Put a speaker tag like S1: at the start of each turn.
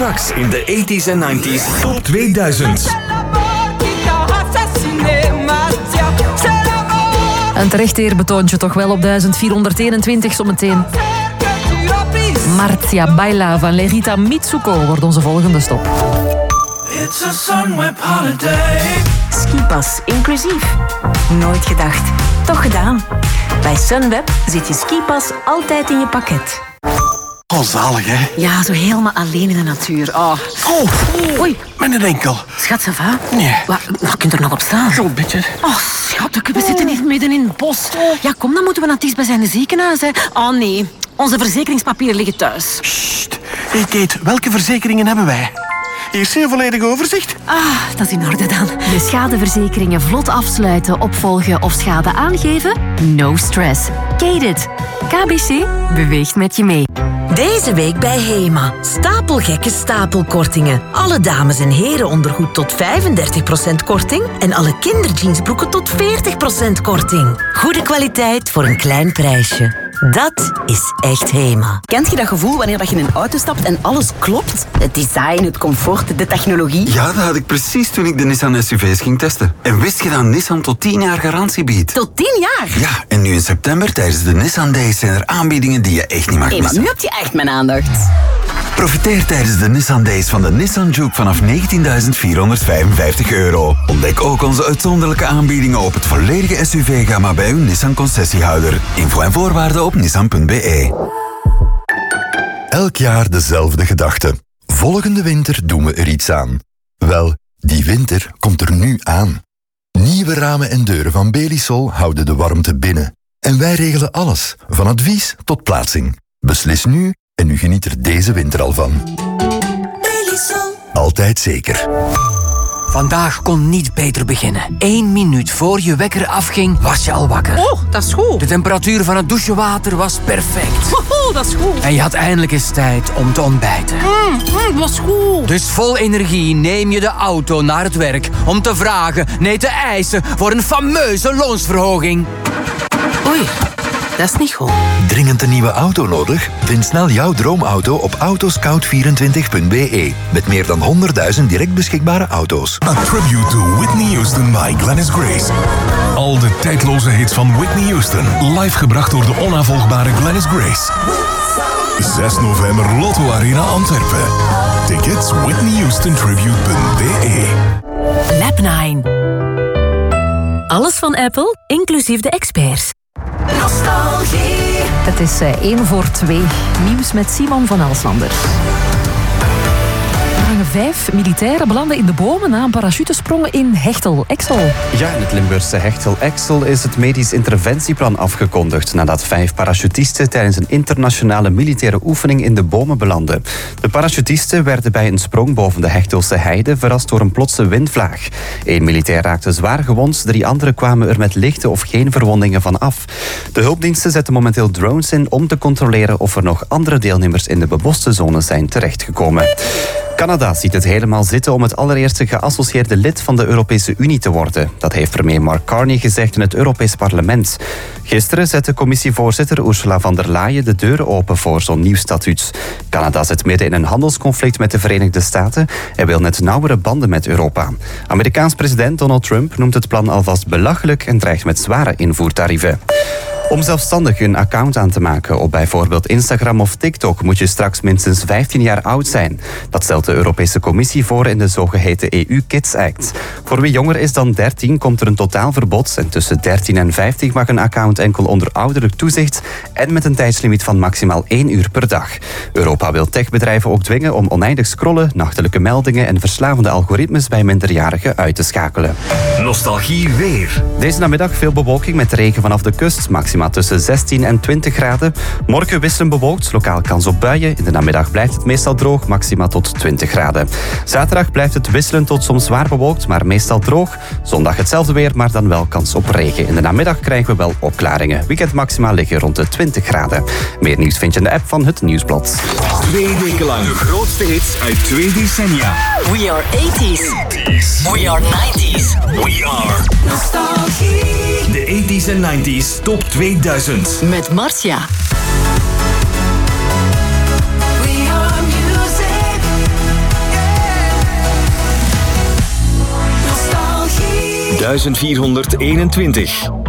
S1: Straks in de 80s en 90s Top 2000.
S2: Een terecht eerbetoontje toch wel op 1421 zometeen. Marcia Baila van Lerita Mitsuko wordt onze volgende stop.
S3: It's a Sunweb holiday.
S4: Skipas inclusief. Nooit gedacht. Toch gedaan. Bij Sunweb zit je skipas altijd in je pakket.
S5: Oh, zalig, hè?
S4: Ja, zo helemaal alleen in de natuur. Oh. Oei.
S5: Mijn enkel.
S4: Schat, ça va?
S5: Nee.
S4: Je kunt er nog op staan.
S5: Zo'n beetje.
S4: Oh, schat, we zitten hier midden in het bos. Ja, kom, dan moeten we naar het dichtstbijzijnde ziekenhuis, hè. Oh, nee. Onze verzekeringspapieren liggen thuis.
S5: Sst. Hey, Kate, welke verzekeringen hebben wij? Eerst een volledig overzicht.
S4: Dat is in orde dan.
S6: Je schadeverzekeringen vlot afsluiten, opvolgen of schade aangeven? No stress. Kate it. KBC beweegt met je mee.
S7: Deze week bij HEMA. Stapelgekke stapelkortingen. Alle dames- en herenondergoed tot 35% korting. En alle kinderjeansbroeken tot 40% korting. Goede kwaliteit voor een klein prijsje. Dat is echt HEMA.
S4: Kent je dat gevoel wanneer je in een auto stapt en alles klopt? Het design, het comfort, de technologie.
S8: Ja, dat had ik precies toen ik de Nissan SUV's ging testen. En wist je dat Nissan tot 10 jaar garantie biedt?
S4: Tot 10 jaar?
S8: Ja, en nu in september tijdens de Nissan Days zijn er aanbiedingen die je echt niet mag
S4: Maar
S8: missen.
S4: nu heb je echt mijn aandacht.
S8: Profiteer tijdens de Nissan Days van de Nissan Juke vanaf €19.455. Ontdek ook onze uitzonderlijke aanbiedingen op het volledige SUV-gamma bij uw Nissan concessiehouder. Info en voorwaarden op nissan.be.
S9: Elk jaar dezelfde gedachte. Volgende winter doen we er iets aan. Wel, die winter komt er nu aan. Nieuwe ramen en deuren van Belisol houden de warmte binnen. En wij regelen alles, van advies tot plaatsing. Beslis nu en u geniet er deze winter al van.
S7: Belisol.
S9: Altijd zeker.
S10: Vandaag kon niet beter beginnen. 1 minuut voor je wekker afging, was je al wakker.
S4: Oh, dat is goed.
S10: De temperatuur van het douchewater was perfect.
S4: Oh, dat is goed.
S10: En je had eindelijk eens tijd om te ontbijten.
S4: Dat is goed.
S10: Dus vol energie neem je de auto naar het werk om te vragen, nee te eisen voor een fameuze loonsverhoging.
S4: Oei, dat is niet goed.
S9: Dringend een nieuwe auto nodig? Vind snel jouw droomauto op autoscout24.be. Met meer dan 100.000 direct beschikbare auto's.
S11: A tribute to Whitney Houston by Glennis Grace. Al de tijdloze hits van Whitney Houston. Live gebracht door de onafvolgbare Glennis Grace. 6 november Lotto Arena Antwerpen. Tickets whitneyhoustontribute.be.
S6: Lab 9. Alles van Apple, inclusief de experts.
S4: Nostalgie.
S2: Het is 1 voor 2. Nieuws met Simon van Elslander. Er hangen 5 militairen belanden in de bomen na een parachutesprong in Hechtel-Exel.
S12: Ja, in het Limburgse Hechtel-Exel is het medisch interventieplan afgekondigd nadat 5 parachutisten tijdens een internationale militaire oefening in de bomen belanden. De parachutisten werden bij een sprong boven de Hechtelse heide verrast door een plotse windvlaag. 1 militair raakte zwaar gewond, 3 anderen kwamen er met lichte of geen verwondingen van af. De hulpdiensten zetten momenteel drones in om te controleren of er nog andere deelnemers in de beboste zone zijn terechtgekomen. Canada ziet het helemaal zitten om het allereerste geassocieerde lid van de Europese Unie te worden. Dat heeft premier Mark Carney gezegd in het Europees Parlement. Gisteren zette commissievoorzitter Ursula von der Leyen de deuren open voor zo'n nieuw statuut. Canada zit midden in een handelsconflict met de Verenigde Staten en wil net nauwere banden met Europa. Amerikaans president Donald Trump noemt het plan alvast belachelijk en dreigt met zware invoertarieven. Om zelfstandig een account aan te maken op bijvoorbeeld Instagram of TikTok moet je straks minstens 15 jaar oud zijn. Dat stelt de Europese Commissie voor in de zogeheten EU Kids Act. Voor wie jonger is dan 13 komt er een totaalverbod en tussen 13 en 50 mag een account enkel onder ouderlijk toezicht en met een tijdslimiet van maximaal 1 uur per dag. Europa wil techbedrijven ook dwingen om oneindig scrollen, nachtelijke meldingen en verslavende algoritmes bij minderjarigen uit te schakelen.
S1: Nostalgie weer.
S12: Deze namiddag veel bewolking met regen vanaf de kust, maximaal tussen 16 en 20 graden. Morgen wisselend bewolkt, lokaal kans op buien. In de namiddag blijft het meestal droog, maximaal tot 20 graden. Zaterdag blijft het wisselend tot soms zwaar bewolkt, maar meestal droog. Zondag hetzelfde weer, maar dan wel kans op regen. In de namiddag krijgen we wel opklaringen. Weekendmaxima liggen rond de 20 graden. Meer nieuws vind je in de app van het Nieuwsblad.
S1: 2 weken lang de grootste hits uit 2 decennia.
S7: We are 80s. We are 90s.
S1: We are
S4: Nostalgie.
S1: de 80s en 90s Top 2000.
S6: Met Marcia.
S4: We are music.
S1: 1421.